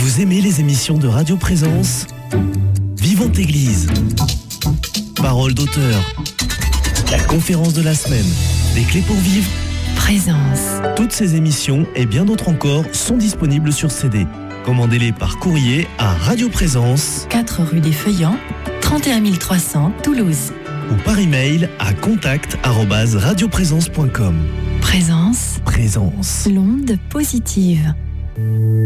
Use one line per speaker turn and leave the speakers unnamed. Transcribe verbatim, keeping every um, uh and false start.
Vous aimez les émissions de Radio Présence ? Vivante Église, Parole d'auteur, la conférence de la semaine, des clés pour vivre,
Présence.
Toutes ces émissions et bien d'autres encore sont disponibles sur C D. Commandez-les par courrier à Radio Présence,
quatre rue des Feuillants, trente et un mille trois cents, Toulouse.
Ou par email à contact arobase radioprésence point com.
Présence.
Présence.
L'onde positive.